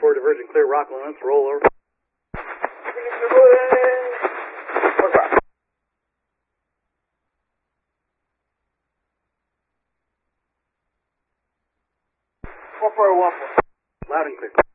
4 divergent clear Rockland, let's roll over. Four, 1 4. Loud and clear.